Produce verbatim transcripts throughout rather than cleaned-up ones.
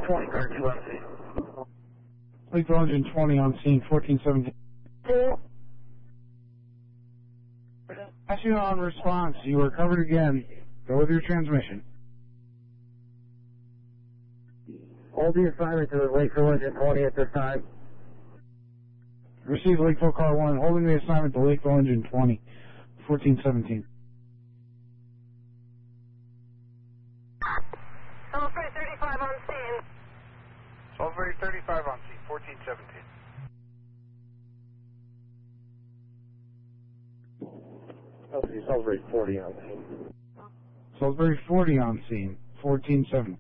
twenty, car two on scene. Lakeville Engine twenty on scene, fourteen seventeen. Pass you on response. You were covered again. Go with your transmission. Hold the assignment to the Lakeville Engine twenty at this time. Receive Lakeville Car one, holding the assignment to Lakeville Engine twenty, fourteen seventeen. Salisbury thirty-five on scene. Salisbury thirty-five on scene, fourteen seventeen. Salisbury forty on scene. Salisbury forty on scene, fourteen seventeen.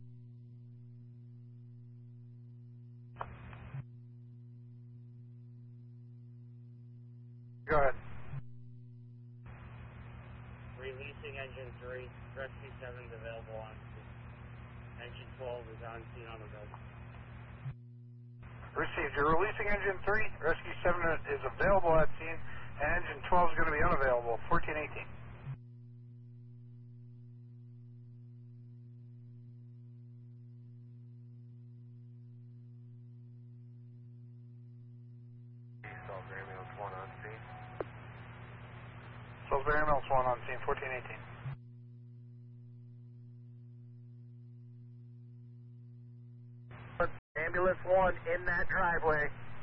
Go ahead. Releasing engine three, rescue seven is available on scene. Engine twelve is on scene on the road. Received. You're releasing engine three, rescue seven is available at scene, and engine twelve is going to be unavailable, fourteen eighteen. Salisbury ambulance one on scene. Salisbury ambulance one on scene, fourteen eighteen. Ambulance one in that driveway.